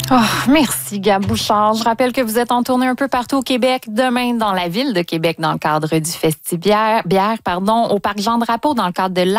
Oh, merci, Gab Bouchard. Je rappelle que vous êtes en tournée un peu partout au Québec. Demain, dans la ville de Québec, dans le cadre du Festibière, au Parc Jean-Drapeau, dans le cadre de